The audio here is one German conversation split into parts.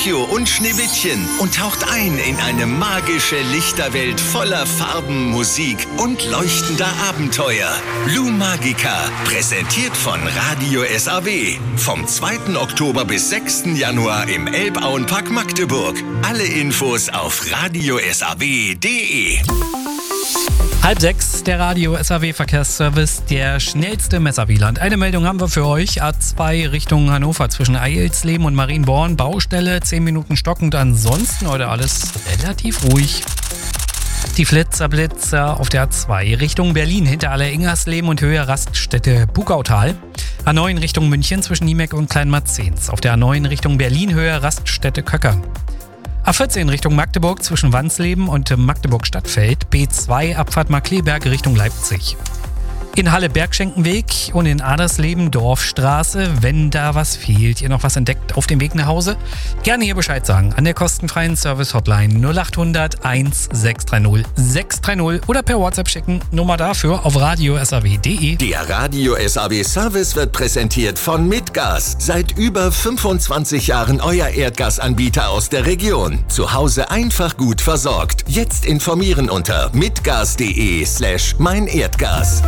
Pinocchio und Schneewittchen und taucht ein in eine magische Lichterwelt voller Farben, Musik und leuchtender Abenteuer. Lou Magica, präsentiert von Radio SAW. Vom 2. Oktober bis 6. Januar im Elbauenpark Magdeburg. Alle Infos auf radiosaw.de. 5:30, der Radio SAW Verkehrsservice, der schnellste Messerwieland. Eine Meldung haben wir für euch. A2 Richtung Hannover zwischen Eilsleben und Marienborn. Baustelle, 10 Minuten stockend. Ansonsten heute alles relativ ruhig. Die Blitzer auf der A2 Richtung Berlin hinter Alleringersleben und Höhe Raststätte Bugautal. A9 Richtung München zwischen Niemek und Kleinmarzens. Auf der A9 Richtung Berlin Höhe Raststätte Köckern. A14 Richtung Magdeburg zwischen Wansleben und Magdeburg-Stadtfeld. B2 Abfahrt Markleberg Richtung Leipzig. In Halle Bergschenkenweg und in Adersleben Dorfstraße. Wenn da was fehlt, ihr noch was entdeckt auf dem Weg nach Hause, gerne hier Bescheid sagen an der kostenfreien Service-Hotline 0800 1630 630 oder per WhatsApp schicken. Nummer dafür auf radiosaw.de. Der Radio SAW Service wird präsentiert von Mitgas. Seit über 25 Jahren euer Erdgasanbieter aus der Region. Zu Hause einfach gut versorgt. Jetzt informieren unter mitgas.de/meinerdgas.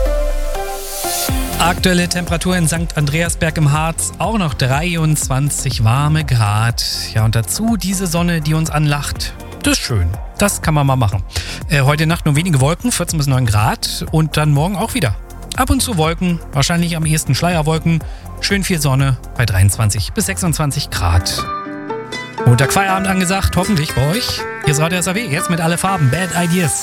Aktuelle Temperatur in St. Andreasberg im Harz, auch noch 23 warme Grad. Ja, und dazu diese Sonne, die uns anlacht. Das ist schön. Das kann man mal machen. Heute Nacht nur wenige Wolken, 14 bis 9 Grad. Und dann morgen auch wieder. Ab und zu Wolken, wahrscheinlich am ehesten Schleierwolken. Schön viel Sonne bei 23 bis 26 Grad. Montag Feierabend angesagt, hoffentlich bei euch. Hier ist Radio SAW, jetzt mit Alle Farben, Bad Ideas.